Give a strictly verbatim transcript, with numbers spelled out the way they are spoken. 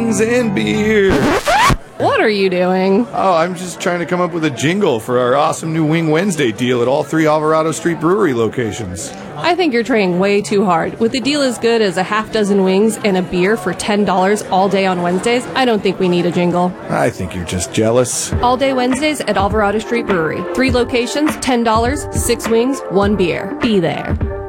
wings and beer. What are you doing? Oh, I'm just trying to come up with a jingle for our awesome new Wing Wednesday deal at all three Alvarado Street Brewery locations. I think you're trying way too hard. With a deal as good as a half dozen wings and a beer for ten dollars all day on Wednesdays, I don't think we need a jingle. I think you're just jealous. All day Wednesdays at Alvarado Street Brewery. Three locations, ten dollars, six wings, one beer. Be there.